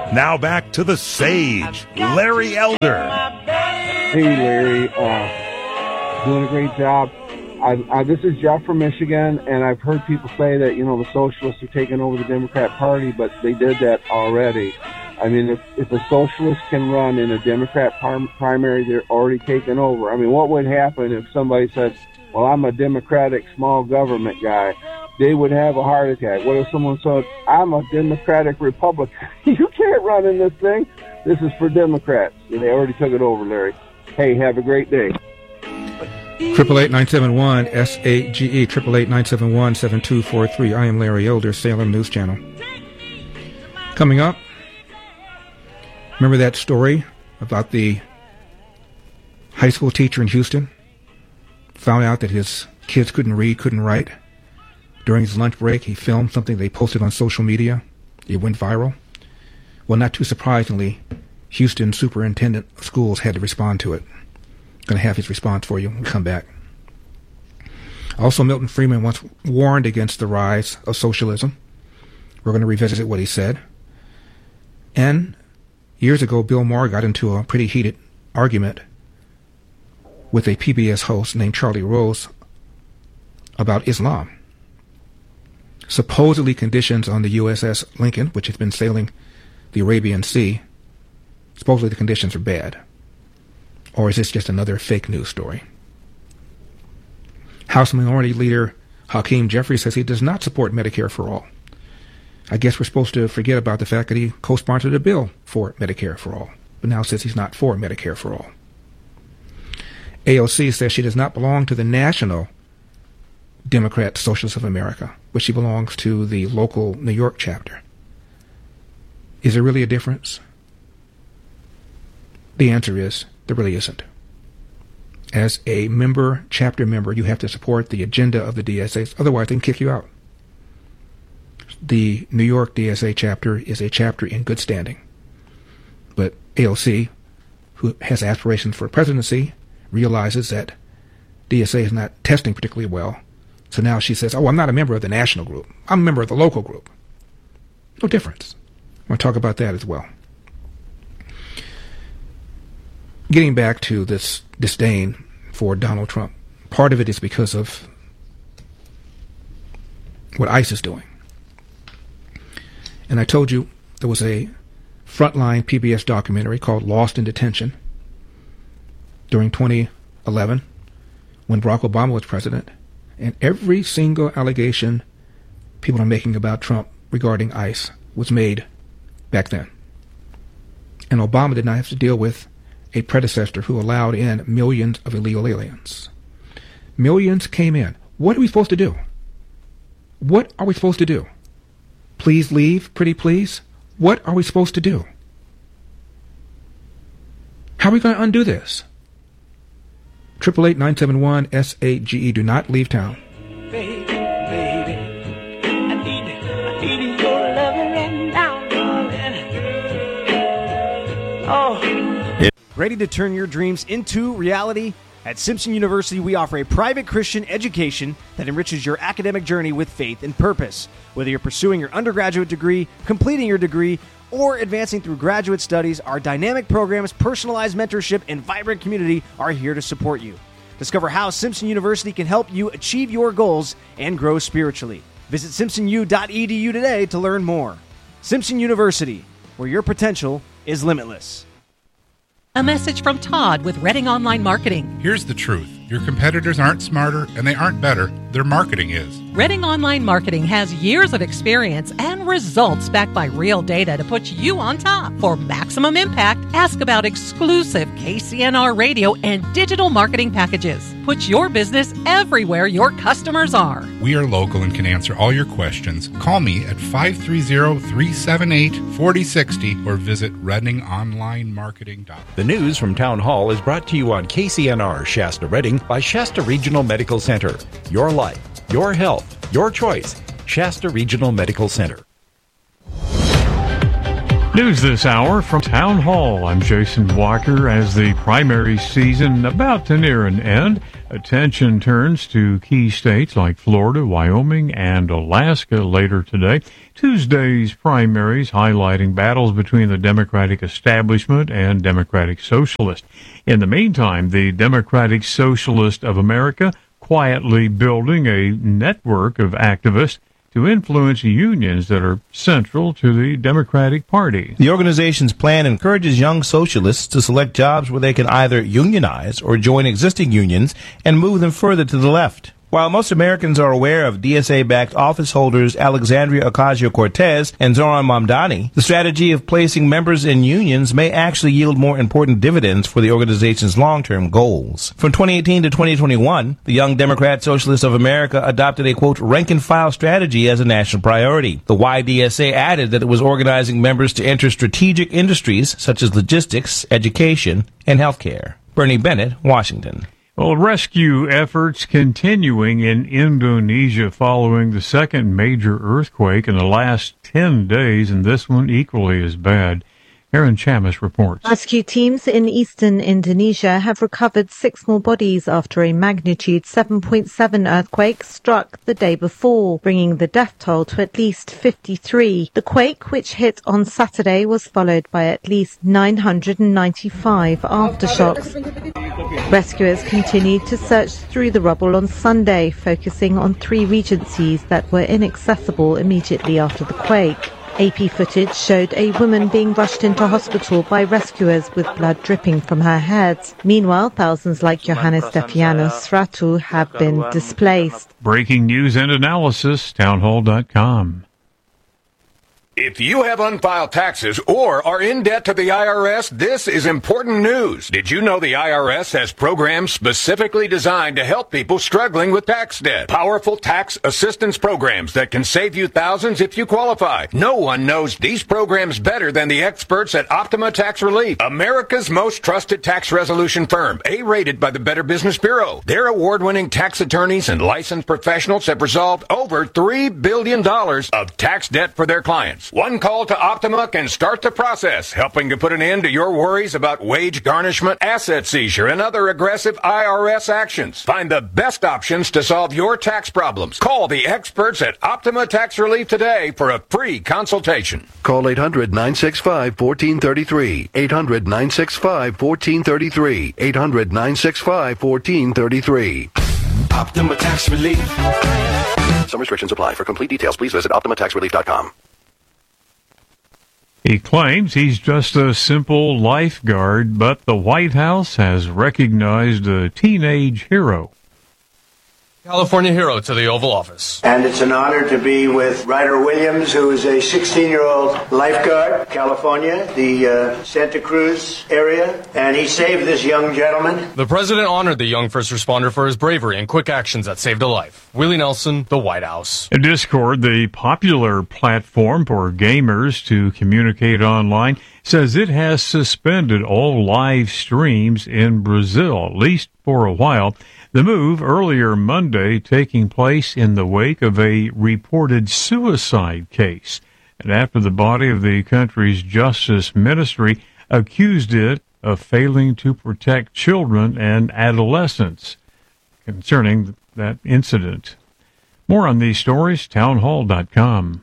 Now back to the sage, Larry Elder. Hey, Larry. Doing a great job. This is Jeff from Michigan, and I've heard people say that, the socialists are taking over the Democrat Party, but they did that already. I mean, if a socialist can run in a Democrat primary, they're already taken over. I mean, what would happen if somebody said, well, I'm a Democratic small government guy? They would have a heart attack. What if someone said, I'm a Democratic Republican? You can't run in this thing. This is for Democrats. And they already took it over, Larry. Hey, have a great day. 888-971-SAGE, 888-971-7243. I am Larry Elder, Salem News Channel. Coming up, remember that story about the high school teacher in Houston? Found out that his kids couldn't read, couldn't write. During his lunch break, he filmed something they posted on social media. It went viral. Well, not too surprisingly, Houston Superintendent of Schools had to respond to it. Going to have his response for you when we come back. Also, Milton Friedman once warned against the rise of socialism. We're going to revisit what he said. And years ago, Bill Maher got into a pretty heated argument with a PBS host named Charlie Rose about Islam. Supposedly conditions on the USS Lincoln, which has been sailing the Arabian Sea, supposedly the conditions are bad. Or is this just another fake news story? House Minority Leader Hakeem Jeffries says he does not support Medicare for all. I guess we're supposed to forget about the fact that he co-sponsored a bill for Medicare for all, but now says he's not for Medicare for all. AOC says she does not belong to the National Democrat Socialists of America, but she belongs to the local New York chapter. Is there really a difference? The answer is there really isn't. As a chapter member, you have to support the agenda of the DSA, otherwise they can kick you out. The New York DSA chapter is a chapter in good standing. But AOC, who has aspirations for presidency, realizes that DSA is not testing particularly well. So now she says, I'm not a member of the national group. I'm a member of the local group. No difference. I want to talk about that as well. Getting back to this disdain for Donald Trump, part of it is because of what ICE is doing. And I told you there was a Frontline PBS documentary called Lost in Detention during 2011 when Barack Obama was president. And every single allegation people are making about Trump regarding ICE was made back then. And Obama did not have to deal with a predecessor who allowed in millions of illegal aliens. Millions came in. What are we supposed to do? What are we supposed to do? Please leave, pretty please? What are we supposed to do? How are we going to undo this? 888-971-SAGE. Do not leave town. Baby, I need your loving right now, darling. Oh. Ready to turn your dreams into reality? At Simpson University, we offer a private Christian education that enriches your academic journey with faith and purpose. Whether you're pursuing your undergraduate degree, completing your degree, or advancing through graduate studies, our dynamic programs, personalized mentorship, and vibrant community are here to support you. Discover how Simpson University can help you achieve your goals and grow spiritually. Visit simpsonu.edu today to learn more. Simpson University, where your potential is limitless. A message from Todd with Reading Online Marketing. Here's the truth. Your competitors aren't smarter and they aren't better. Their marketing is. Reading Online Marketing has years of experience and results backed by real data to put you on top. For maximum impact, ask about exclusive KCNR radio and digital marketing packages. Put your business everywhere your customers are. We are local and can answer all your questions. Call me at 530-378-4060 or visit readingonlinemarketing.com. The news from Town Hall is brought to you on KCNR Shasta Reading by Shasta Regional Medical Center. Your life, your health, your choice. Shasta Regional Medical Center. News this hour from Town Hall. I'm Jason Walker. As the primary season about to near an end, Attention turns to key states like Florida, Wyoming, and Alaska later today. Tuesday's primaries highlighting battles between the Democratic establishment and Democratic Socialist. In the meantime, the Democratic Socialist of America quietly building a network of activists to influence unions that are central to the Democratic Party. The organization's plan encourages young socialists to select jobs where they can either unionize or join existing unions and move them further to the left. While most Americans are aware of DSA-backed office holders Alexandria Ocasio-Cortez and Zoran Mamdani, the strategy of placing members in unions may actually yield more important dividends for the organization's long-term goals. From 2018 to 2021, the Young Democrat Socialists of America adopted a, quote, rank-and-file strategy as a national priority. The YDSA added that it was organizing members to enter strategic industries such as logistics, education, and healthcare. Bernie Bennett, Washington. Well, rescue efforts continuing in Indonesia following the second major earthquake in the last 10 days, and this one equally as bad. Aaron Chamis reports. Rescue teams in eastern Indonesia have recovered 6 more bodies after a magnitude 7.7 earthquake struck the day before, bringing the death toll to at least 53. The quake, which hit on Saturday, was followed by at least 995 aftershocks. Rescuers continued to search through the rubble on Sunday, focusing on 3 regencies that were inaccessible immediately after the quake. AP footage showed a woman being rushed into hospital by rescuers with blood dripping from her head. Meanwhile, thousands like Johannes Stefianos Ratu have been displaced. Breaking news and analysis, townhall.com. If you have unfiled taxes or are in debt to the IRS, this is important news. Did you know the IRS has programs specifically designed to help people struggling with tax debt? Powerful tax assistance programs that can save you thousands if you qualify. No one knows these programs better than the experts at Optima Tax Relief, America's most trusted tax resolution firm, A-rated by the Better Business Bureau. Their award-winning tax attorneys and licensed professionals have resolved over $3 billion of tax debt for their clients. One call to Optima can start the process, helping to put an end to your worries about wage garnishment, asset seizure, and other aggressive IRS actions. Find the best options to solve your tax problems. Call the experts at Optima Tax Relief today for a free consultation. Call 800-965-1433. 800-965-1433. 800-965-1433. Optima Tax Relief. Some restrictions apply. For complete details, please visit OptimaTaxRelief.com. He claims he's just a simple lifeguard, but the White House has recognized a teenage hero. California hero to the Oval Office. And it's an honor to be with Ryder Williams, who is a 16-year-old lifeguard, California, the Santa Cruz area, and he saved this young gentleman. The president honored the young first responder for his bravery and quick actions that saved a life. Willie Nelson, the White House. Discord, the popular platform for gamers to communicate online, says it has suspended all live streams in Brazil, at least for a while. The move earlier Monday taking place in the wake of a reported suicide case, and after the body of the country's justice ministry accused it of failing to protect children and adolescents concerning that incident. More on these stories, townhall.com.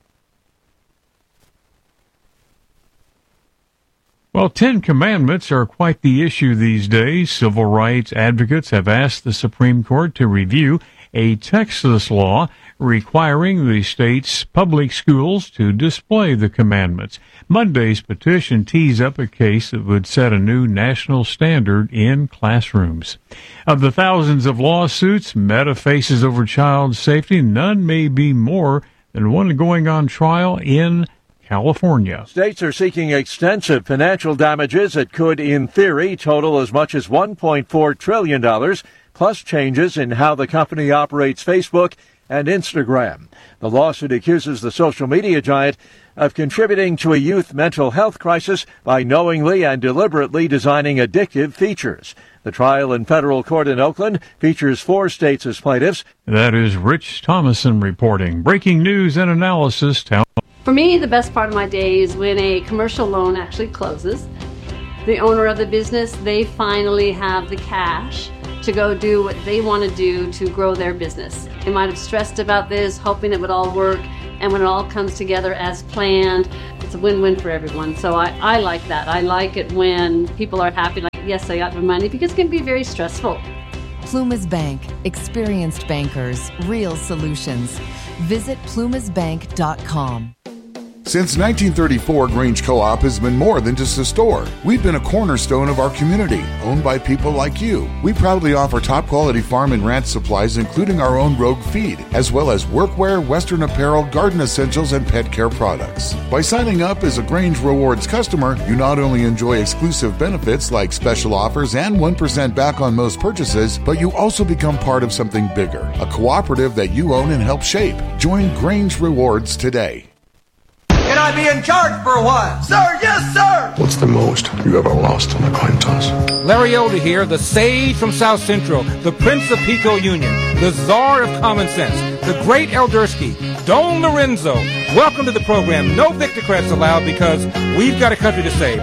Well, 10 Commandments are quite the issue these days. Civil rights advocates have asked the Supreme Court to review a Texas law requiring the state's public schools to display the commandments. Monday's petition tees up a case that would set a new national standard in classrooms. Of the thousands of lawsuits Meta faces over child safety, none may be more than one going on trial in California. States are seeking extensive financial damages that could, in theory, total as much as $1.4 trillion, plus changes in how the company operates Facebook and Instagram. The lawsuit accuses the social media giant of contributing to a youth mental health crisis by knowingly and deliberately designing addictive features. The trial in federal court in Oakland features 4 states as plaintiffs. That is Rich Thomason reporting. Breaking news and analysis. For me, the best part of my day is when a commercial loan actually closes. The owner of the business, they finally have the cash to to go do what they want to do to grow their business. They might have stressed about this, hoping it would all work, and when it all comes together as planned, it's a win-win for everyone. So I like that. I like it when people are happy, like, yes, I got my money, because it can be very stressful. Plumas Bank. Experienced bankers. Real solutions. Visit plumasbank.com. Since 1934, Grange Co-op has been more than just a store. We've been a cornerstone of our community, owned by people like you. We proudly offer top-quality farm and ranch supplies, including our own Rogue feed, as well as workwear, Western apparel, garden essentials, and pet care products. By signing up as a Grange Rewards customer, you not only enjoy exclusive benefits like special offers and 1% back on most purchases, but you also become part of something bigger, a cooperative that you own and help shape. Join Grange Rewards today. Can I be in charge for a while? Sir, yes, sir! What's the most you ever lost on a coin toss? Larry Elder here, the sage from South Central, the Prince of Pico Union, the czar of common sense, the great Eldersky, Don Lorenzo. Welcome to the program. No Victocrats allowed because we've got a country to save.